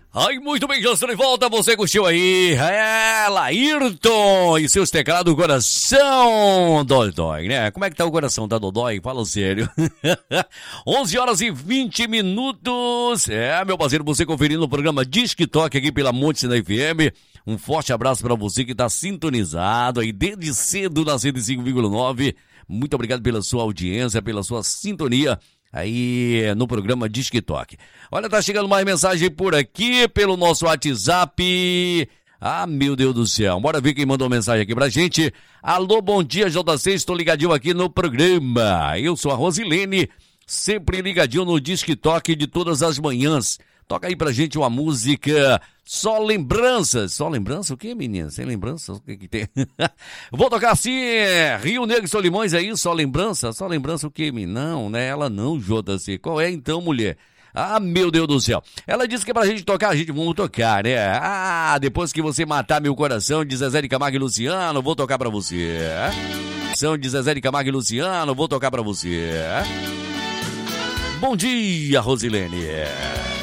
Ai, muito bem, já estou de volta, você curtiu aí, Laírton e seus teclados coração dói, né? Como é que tá o coração, tá dodói? Fala sério. 11 horas e 20 minutos, meu parceiro, você conferindo o programa Disque Toque aqui pela Monte Sina FM, um forte abraço para você que tá sintonizado aí desde cedo na 105,9, muito obrigado pela sua audiência, pela sua sintonia aí no programa Disque Toque. Olha, tá chegando mais mensagem por aqui, pelo nosso WhatsApp. Ah, meu Deus do céu. Bora ver quem mandou mensagem aqui pra gente. Alô, bom dia, JC, estou ligadinho aqui no programa. Eu sou a Rosilene, sempre ligadinho no Disque Toque de todas as manhãs. Toca aí pra gente uma música Só Lembranças. Só lembrança? O que, menina? Sem lembrança? O que tem? Vou tocar assim, Rio Negro e Solimões, é isso? Só lembrança? Só lembrança o que, menina? Não, né? Ela não, JC. Qual é então, mulher? Ah, meu Deus do céu. Ela disse que é pra gente tocar, a gente vamos tocar, né? Ah, depois que você matar meu coração, de Zezé de Camargo e Luciano, vou tocar pra você. São de Zezé de Camargo e Luciano, vou tocar pra você. Bom dia, Rosilene.